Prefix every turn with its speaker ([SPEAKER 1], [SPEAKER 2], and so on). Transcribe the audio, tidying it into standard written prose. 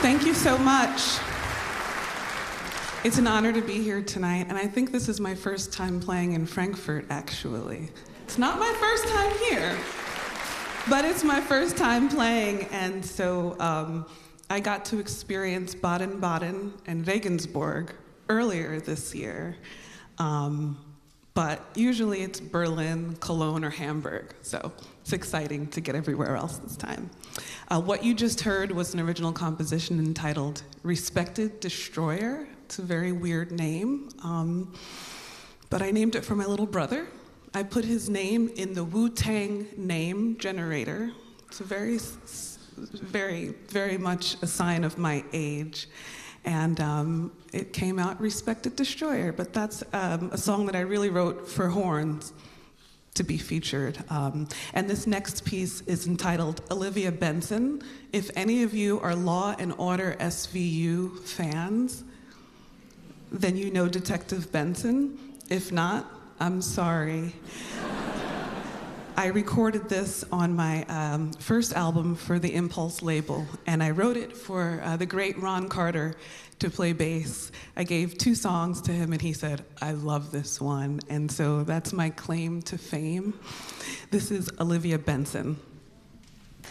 [SPEAKER 1] Thank you so much. It's an honor to be here tonight, and I think this is my first time playing in Frankfurt, actually. It's not my first time here, but it's my first time playing, and so I got to experience Baden-Baden and Regensburg earlier this year. But usually it's Berlin, Cologne, or Hamburg, so it's exciting to get everywhere else this time. What you just heard was an original composition entitled Respected Destroyer. It's a very weird name, but I named it for my little brother. I put his name in the Wu-Tang name generator. It's a very, very much a sign of my age. And it came out Respected Destroyer, but that's a song that I really wrote for horns to be featured. And this next piece is entitled Olivia Benson. If any of you are Law and Order SVU fans, then you know Detective Benson. If not, I'm sorry. I recorded this on my first album for the Impulse label, and I wrote it for the great Ron Carter to play bass. I gave 2 songs to him, and he said, I love this one. And so that's my claim to fame. This is Olivia Benson.